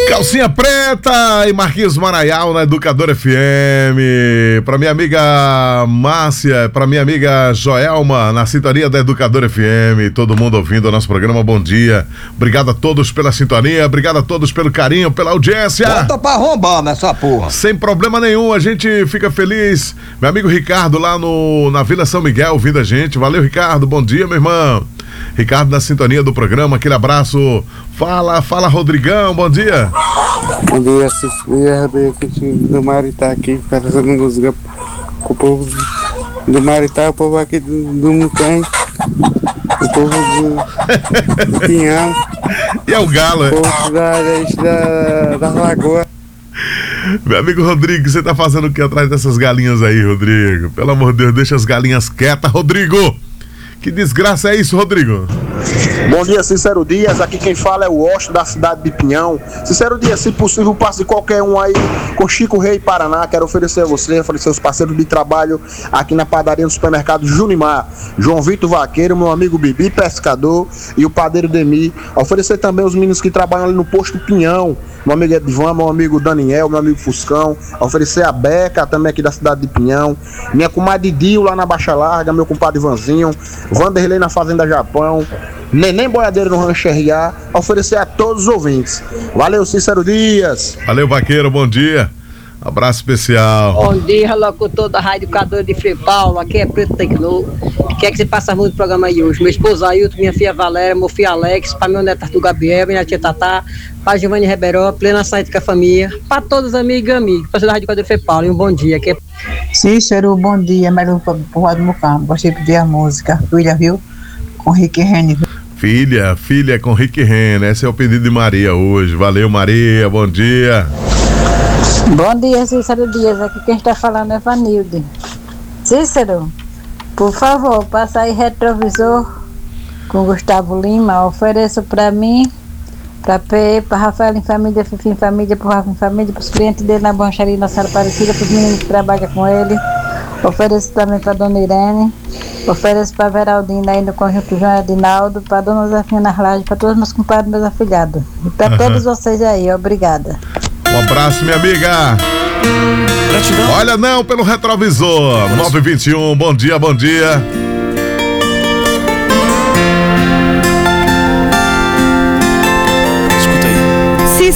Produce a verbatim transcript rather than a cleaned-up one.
Calcinha Preta e Marquinhos Maraial na Educadora F M. Pra minha amiga Márcia, pra minha amiga Joelma, na sintonia da Educadora F M. Todo mundo ouvindo o nosso programa, bom dia. Obrigado a todos pela sintonia, obrigado a todos pelo carinho, pela audiência. Bota pra arrombar nessa porra. Sem problema nenhum, a gente fica feliz. Meu amigo Ricardo lá no, na Vila São Miguel ouvindo a gente. Valeu, Ricardo, bom dia, meu irmão. Ricardo na sintonia do programa, aquele abraço. Fala, fala, Rodrigão, bom dia. Bom dia, Cecília, do Maritá aqui, fazendo música com o povo do Maritá, o povo aqui do, do Mucães, o povo do, do Pinhão. E é o Galo, é? O povo da, da, da Lagoa. Meu amigo Rodrigo, você tá fazendo o que atrás dessas galinhas aí, Rodrigo? Pelo amor de Deus, deixa as galinhas quietas, Rodrigo. Que desgraça é isso, Rodrigo? Bom dia, Cícero Dias. Aqui quem fala é o Washington da cidade de Pinhão. Cícero Dias, se possível, passe qualquer um aí com Chico Rei Paraná. Quero oferecer a você, oferecer os parceiros de trabalho aqui na padaria do supermercado Junimar. João Vitor Vaqueiro, meu amigo Bibi Pescador e o padeiro Demi. Oferecer também os meninos que trabalham ali no posto Pinhão. Meu amigo Edvan, meu amigo Daniel, meu amigo Fuscão. Oferecer a Beca, também aqui da cidade de Pinhão. Minha comadre Dio lá na Baixa Larga, meu compadre Vanzinho. Vanderlei na Fazenda Japão, Neném Boiadeiro no Rancho R A, oferecer a todos os ouvintes. Valeu, Cícero Dias. Valeu, Vaqueiro, bom dia. Abraço especial. Bom dia, locutor da Rádio Educadora de Frei Paulo, aqui é Preto Tecno. Quer que você passe muito no programa aí hoje? Meu esposo Ailton, minha filha Valéria, meu filho Alex, para meu neto Arthur Gabriel, minha tia Tatá, para Giovanni Ribeiró, plena saída com a família, para todos os amigos e amigos, para da Rádio Educadora de Frei Paulo, e um bom dia. Aqui é... Cícero, bom dia, Melo Porra do Mucambo, gostei de pedir a música, filha, viu? Com Rick Renner. Filha, filha com Rick Renner, esse é o pedido de Maria hoje. Valeu, Maria, bom dia. Bom dia, Cícero Dias, aqui quem está falando é Vanilde. Cícero, por favor, passa aí retrovisor com Gustavo Lima, ofereço para mim, para P, para Rafael em família, Fifi em família, para Rafa em família, para os clientes dele na Boncharia na Sala Aparecida, para os meninos que trabalham com ele. Ofereço também para Dona Irene, ofereço para Veraldina aí no conjunto João Adinaldo, para Dona Zafina nas lajes, para todos meus compadres, meus afilhados. E para uhum. todos vocês aí, obrigada. Um abraço, minha amiga. Gratidão. Olha não pelo retrovisor. nove e vinte e um, bom dia, bom dia.